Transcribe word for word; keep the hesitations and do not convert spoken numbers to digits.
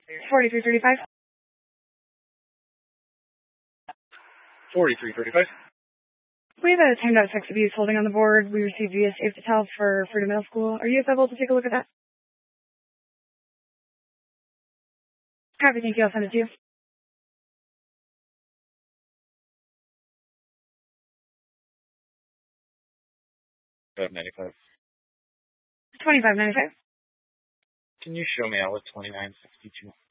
forty-three thirty-five. forty-three thirty-five. We have a timed out sex abuse holding on the board we received via Safe to Tell for Freedom Middle School. Are you able to take a look at that? Copy, thank you. I'll send it to you. five ninety-five. twenty-five ninety-five. Can you show me out with twenty-nine sixty-two?